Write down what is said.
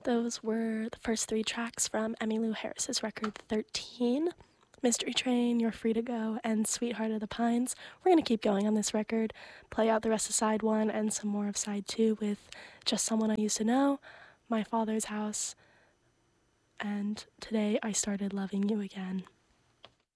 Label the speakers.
Speaker 1: Those were the first 3 tracks from Emmylou Harris's record 13. Mystery Train, You're Free to Go, and Sweetheart of the Pines. We're going to keep going on this record, play out the rest of side 1 and some more of side 2 with Just Someone I Used to Know, My Father's House, and Today I Started Loving You Again.